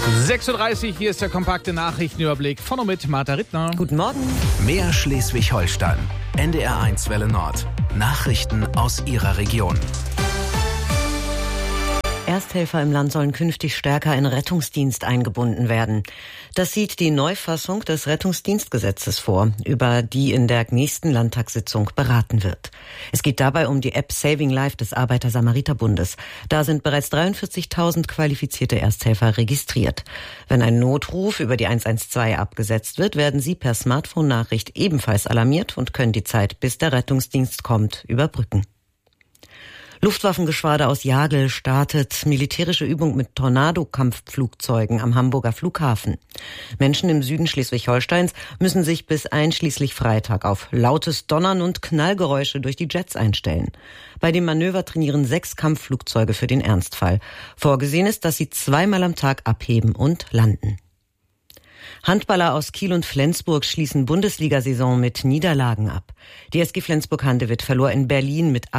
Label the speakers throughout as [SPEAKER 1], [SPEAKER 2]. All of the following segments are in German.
[SPEAKER 1] 6:30 Uhr, hier ist der kompakte Nachrichtenüberblick von und mit Martha Rittner.
[SPEAKER 2] Guten Morgen.
[SPEAKER 3] Mehr Schleswig-Holstein. NDR1 Welle Nord. Nachrichten aus Ihrer Region.
[SPEAKER 2] Ersthelfer im Land sollen künftig stärker in Rettungsdienst eingebunden werden. Das sieht die Neufassung des Rettungsdienstgesetzes vor, über die in der nächsten Landtagssitzung beraten wird. Es geht dabei um die App Saving Life des Arbeiter-Samariter-Bundes. Da sind bereits 43.000 qualifizierte Ersthelfer registriert. Wenn ein Notruf über die 112 abgesetzt wird, werden sie per Smartphone-Nachricht ebenfalls alarmiert und können die Zeit, bis der Rettungsdienst kommt, überbrücken. Luftwaffengeschwader aus Jagel startet militärische Übung mit Tornado-Kampfflugzeugen am Hamburger Flughafen. Menschen im Süden Schleswig-Holsteins müssen sich bis einschließlich Freitag auf lautes Donnern und Knallgeräusche durch die Jets einstellen. Bei dem Manöver trainieren 6 Kampfflugzeuge für den Ernstfall. Vorgesehen ist, dass sie 2-mal am Tag abheben und landen. Handballer aus Kiel und Flensburg schließen Bundesliga-Saison mit Niederlagen ab. Die SG Flensburg-Handewitt verlor in Berlin mit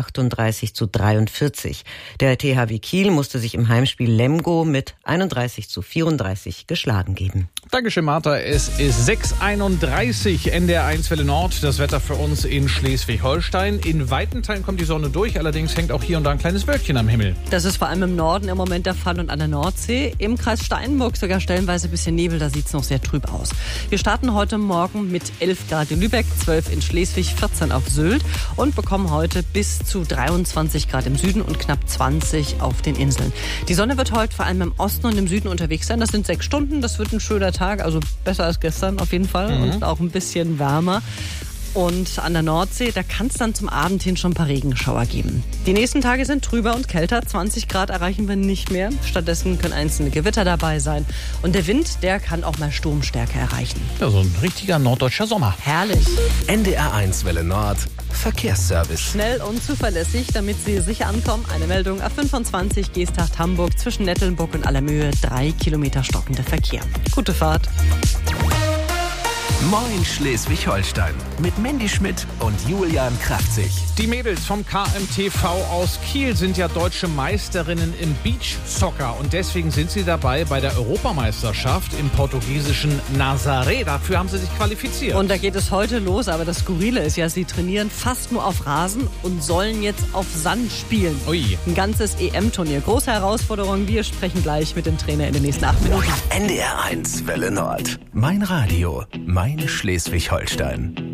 [SPEAKER 2] 38:43. Der THW Kiel musste sich im Heimspiel Lemgo mit 31:34 geschlagen geben.
[SPEAKER 1] Dankeschön, Martha. Es ist 6:31 Uhr, NDR1 Welle Nord. Das Wetter für uns in Schleswig-Holstein. In weiten Teilen kommt die Sonne durch, allerdings hängt auch hier und da ein kleines Wölkchen am Himmel.
[SPEAKER 4] Das ist vor allem im Norden im Moment der Fall und an der Nordsee. Im Kreis Steinburg sogar stellenweise ein bisschen Nebel, da sieht es noch sehr trüb aus. Wir starten heute Morgen mit 11 Grad in Lübeck, 12 in Schleswig, 14 auf Sylt und bekommen heute bis zu 23 Grad im Süden und knapp 20 auf den Inseln. Die Sonne wird heute vor allem im Osten und im Süden unterwegs sein. Das sind 6 Stunden, das wird ein schöner Tag, also besser als gestern auf jeden Fall und auch ein bisschen wärmer. Und an der Nordsee, da kann es dann zum Abend hin schon ein paar Regenschauer geben. Die nächsten Tage sind trüber und kälter. 20 Grad erreichen wir nicht mehr. Stattdessen können einzelne Gewitter dabei sein. Und der Wind, der kann auch mal Sturmstärke erreichen.
[SPEAKER 1] Ja, so ein richtiger norddeutscher Sommer.
[SPEAKER 4] Herrlich.
[SPEAKER 3] NDR1 Welle Nord. Verkehrsservice.
[SPEAKER 4] Schnell und zuverlässig, damit Sie sicher ankommen. Eine Meldung A25 Geesthacht-Hamburg zwischen Nettelnburg und Allermöhe. 3 Kilometer stockender Verkehr. Gute Fahrt.
[SPEAKER 3] Moin Schleswig-Holstein mit Mandy Schmidt und Julian Kraftzig.
[SPEAKER 1] Die Mädels vom KMTV aus Kiel sind ja deutsche Meisterinnen im Beachsoccer und deswegen sind sie dabei bei der Europameisterschaft im portugiesischen Nazaré. Dafür haben sie sich qualifiziert.
[SPEAKER 4] Und da geht es heute los, aber das Skurrile ist ja, sie trainieren fast nur auf Rasen und sollen jetzt auf Sand spielen.
[SPEAKER 1] Ui.
[SPEAKER 4] Ein ganzes EM-Turnier. Große Herausforderung. Wir sprechen gleich mit dem Trainer in den nächsten 8 Minuten.
[SPEAKER 3] NDR1 Welle Nord. Mein Radio. Mein Schleswig-Holstein.